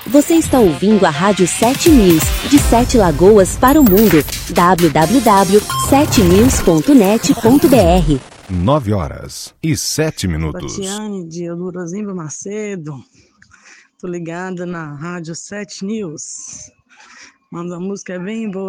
Você está ouvindo a Rádio 7 News, de 7 Lagoas para o mundo. www.7news.net.br 9h07. Tatiane de Eudorozimba Macedo. Tô ligada na Rádio 7 News. Manda a música, é bem boa.